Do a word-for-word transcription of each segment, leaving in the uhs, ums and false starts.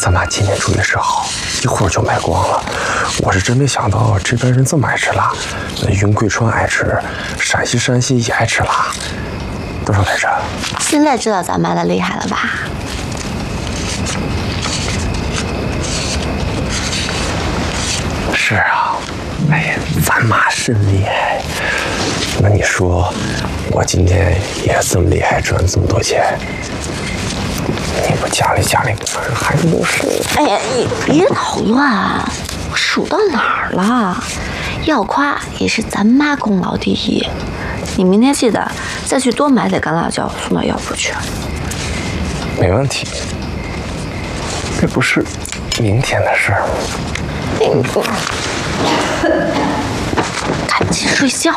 咱妈今年注意事好，一会儿就卖光了。我是真没想到这边人这么爱吃辣，那云贵川爱吃，陕西山西也爱吃辣。多少来着？ 现在知道咱妈的厉害了吧？ 是啊，哎呀，咱妈真厉害。那你说，我今天也这么厉害，赚这么多钱？你不家里家里孩子都是…… 哎呀，你别捣乱，我数到哪儿了？要夸也是咱妈功劳第一。你明天记得再去多买点干辣椒送到药铺去。 没问题，这不是明天的事儿吗？ 赶紧睡觉。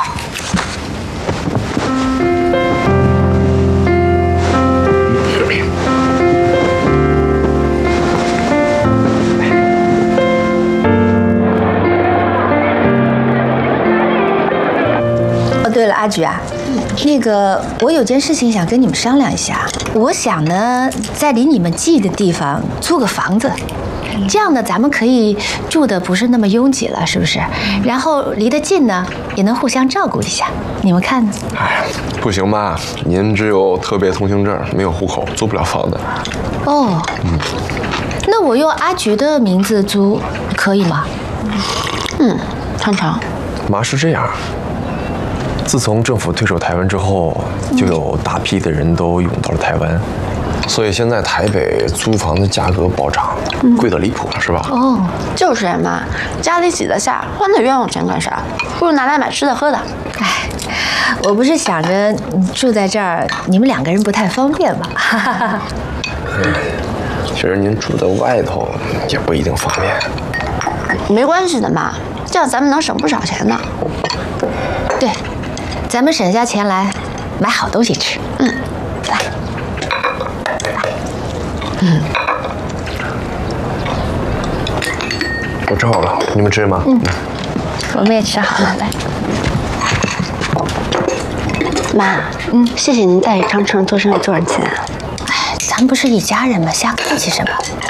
哦，对了，阿菊啊，那个我有件事情想跟你们商量一下。我想呢，在离你们近的地方租个房子。这样呢，咱们可以住的不是那么拥挤了，是不是？然后离得近呢，也能互相照顾一下。你们看呢？ 哎，不行吧？您只有特别通行证，没有户口，租不了房子。 哦，嗯，那我用阿菊的名字租可以吗？ 嗯，常常。 妈是这样，自从政府退守台湾之后，就有大批的人都涌到了台湾。所以现在台北租房的价格暴涨，贵得离谱，是吧？ 哦， 就是呀妈，家里挤得下，花那冤枉钱干啥？不如拿来买吃的喝的。 哎，我不是想着住在这儿，你们两个人不太方便吗？哈哈哈。 其实您住在外头也不一定方便。 没关系的妈，这样咱们能省不少钱呢。 对，咱们省下钱来买好东西吃。 嗯，来。 嗯， 我吃好了，你们吃吗？ 嗯，我们也吃好了，来。 妈，嗯，谢谢您带张成做生意赚钱。 哎，咱们不是一家人吗？瞎客气什么？